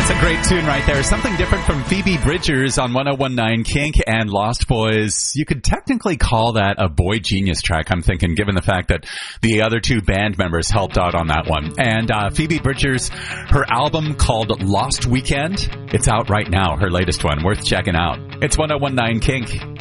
That's a great tune right there. Something different from Phoebe Bridgers on 101.9 Kink and Lost Boys. You could technically call that a boy genius track, I'm thinking, given the fact that the other two band members helped out on that one. And Phoebe Bridgers, her album called Lost Weekend, it's out right now, her latest one, worth checking out. It's 101.9 Kink.